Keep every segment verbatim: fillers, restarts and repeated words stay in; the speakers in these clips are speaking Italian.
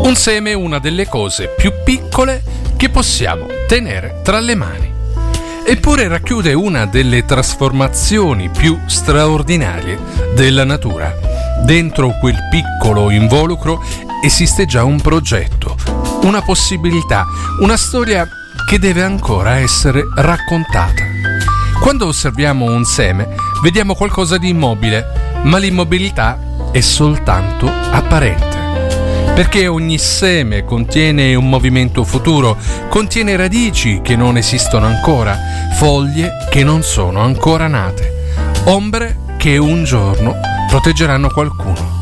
Un seme è una delle cose più piccole che possiamo tenere tra le mani. Eppure racchiude una delle trasformazioni più straordinarie della natura. Dentro quel piccolo involucro esiste già un progetto, una possibilità, una storia che deve ancora essere raccontata. Quando osserviamo un seme, vediamo qualcosa di immobile, ma l'immobilità è soltanto apparente. Perché ogni seme contiene un movimento futuro, contiene radici che non esistono ancora, foglie che non sono ancora nate, ombre che un giorno proteggeranno qualcuno.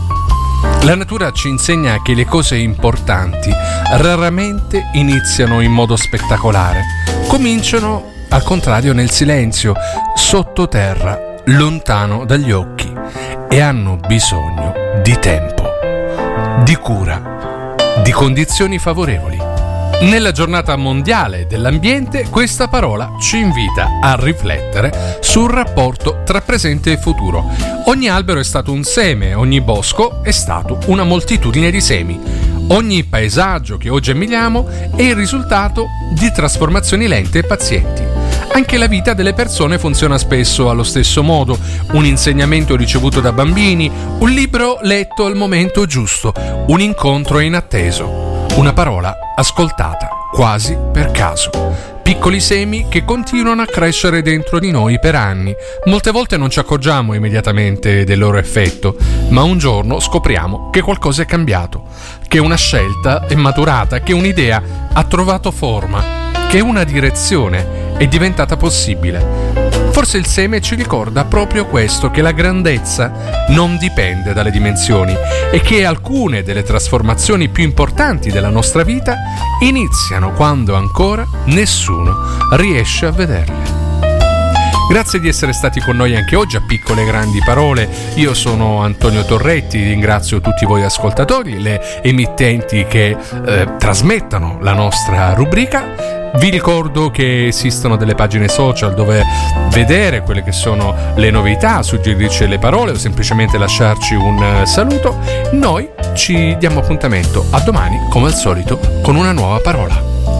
La natura ci insegna che le cose importanti raramente iniziano in modo spettacolare, cominciano al contrario nel silenzio, sottoterra, lontano dagli occhi, e hanno bisogno di tempo, di cura, di condizioni favorevoli. Nella giornata mondiale dell'ambiente, questa parola ci invita a riflettere sul rapporto tra presente e futuro. Ogni albero è stato un seme, ogni bosco è stato una moltitudine di semi. Ogni paesaggio che oggi ammiriamo è il risultato di trasformazioni lente e pazienti. Anche la vita delle persone funziona spesso allo stesso modo. Un insegnamento ricevuto da bambini, un libro letto al momento giusto, un incontro inatteso, una parola ascoltata quasi per caso. Piccoli semi che continuano a crescere dentro di noi per anni. Molte volte non ci accorgiamo immediatamente del loro effetto, ma un giorno scopriamo che qualcosa è cambiato, che una scelta è maturata, che un'idea ha trovato forma, che una direzione è diventata possibile. Forse il seme ci ricorda proprio questo, che la grandezza non dipende dalle dimensioni e che alcune delle trasformazioni più importanti della nostra vita iniziano quando ancora nessuno riesce a vederle. Grazie di essere stati con noi anche oggi a Piccole Grandi Parole. Io sono Antonio Torretti, ringrazio tutti voi ascoltatori, le emittenti che eh, trasmettono la nostra rubrica. Vi ricordo che esistono delle pagine social dove vedere quelle che sono le novità, suggerirci le parole o semplicemente lasciarci un saluto. Noi ci diamo appuntamento a domani, come al solito, con una nuova parola.